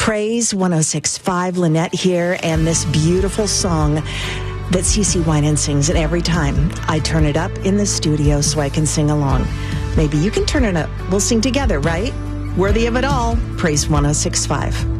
Praise 106.5, Lynette here, and this beautiful song that CeCe Winans sings. And every time I turn it up in the studio so I can sing along. Maybe you can turn it up. We'll sing together, right? Worthy of it all. Praise 106.5.